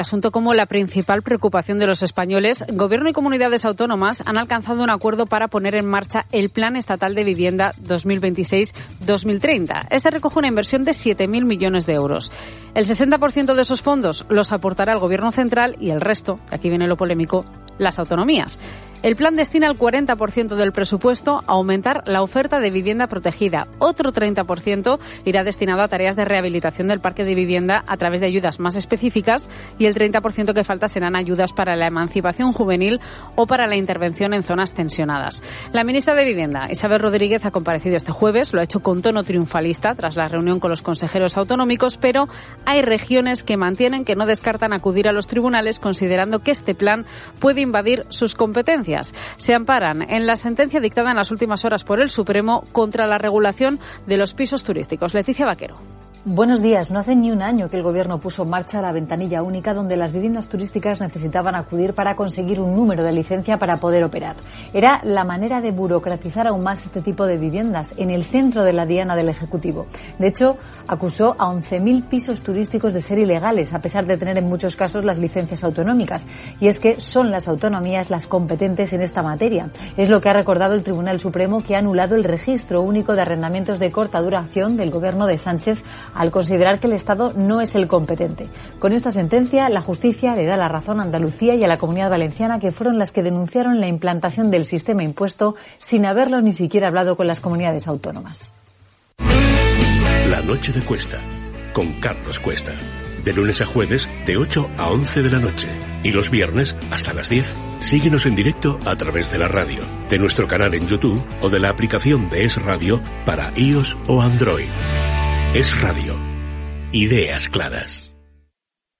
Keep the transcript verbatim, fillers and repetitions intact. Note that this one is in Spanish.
Asunto como la principal preocupación de los españoles, Gobierno y comunidades autónomas han alcanzado un acuerdo para poner en marcha el Plan Estatal de Vivienda dos mil veintiséis dos mil treinta. Este recoge una inversión de siete mil millones de euros. El sesenta por ciento de esos fondos los aportará el Gobierno central y el resto, aquí viene lo polémico, las autonomías. El plan destina el cuarenta por ciento del presupuesto a aumentar la oferta de vivienda protegida. Otro treinta por ciento irá destinado a tareas de rehabilitación del parque de vivienda a través de ayudas más específicas y el treinta por ciento que falta serán ayudas para la emancipación juvenil o para la intervención en zonas tensionadas. La ministra de Vivienda, Isabel Rodríguez, ha comparecido este jueves, lo ha hecho con tono triunfalista tras la reunión con los consejeros autonómicos, pero hay regiones que mantienen que no descartan acudir a los tribunales considerando que este plan puede invadir sus competencias. Se amparan en la sentencia dictada en las últimas horas por el Supremo contra la regulación de los pisos turísticos. Leticia Vaquero. Buenos días. No hace ni un año que el Gobierno puso en marcha la ventanilla única donde las viviendas turísticas necesitaban acudir para conseguir un número de licencia para poder operar. Era la manera de burocratizar aún más este tipo de viviendas en el centro de la diana del Ejecutivo. De hecho, acusó a once mil pisos turísticos de ser ilegales, a pesar de tener en muchos casos las licencias autonómicas. Y es que son las autonomías las competentes en esta materia. Es lo que ha recordado el Tribunal Supremo, que ha anulado el registro único de arrendamientos de corta duración del Gobierno de Sánchez al considerar que el Estado no es el competente. Con esta sentencia, la justicia le da la razón a Andalucía y a la Comunidad Valenciana, que fueron las que denunciaron la implantación del sistema impuesto sin haberlo ni siquiera hablado con las comunidades autónomas. La noche de Cuesta, con Carlos Cuesta. De lunes a jueves, de ocho a once de la noche. Y los viernes, hasta las diez. Síguenos en directo a través de la radio, de nuestro canal en YouTube o de la aplicación de Es Radio para iOS o Android. Es Radio. Ideas claras.